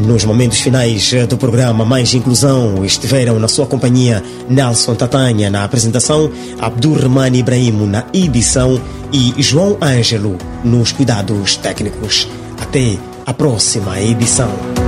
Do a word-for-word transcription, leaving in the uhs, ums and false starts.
Nos momentos finais do programa Mais Inclusão, estiveram na sua companhia Nelson Tatanha na apresentação, Abdurrahman Ibrahim na edição e João Ângelo nos cuidados técnicos. Até a próxima edição.